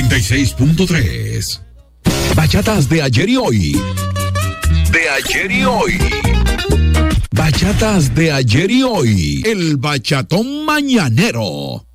96.3. Bachatas de ayer y hoy. De ayer y hoy. Bachatas de ayer y hoy. El bachatón mañanero.